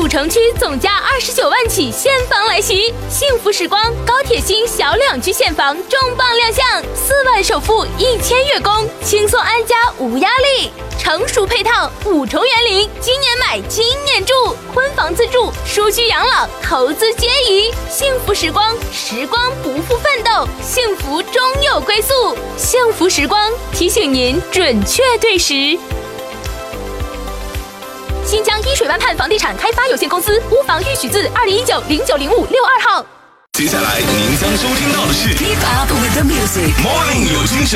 主城区总价29万起现房来袭，幸福时光高铁新小两居现房重磅亮相，4万首付1000月供，轻松安家无压力。成熟配套5重园林，今年买今年住，婚房自住，舒居养老，投资皆宜。幸福时光，时光不负奋斗，幸福终有归宿。幸福时光提醒您准确对时。新疆伊水湾畔房地产开发有限公司屋房预许字2019090562号。 接下来您将收听到的是 Keep Up with the Music Morning 有精神。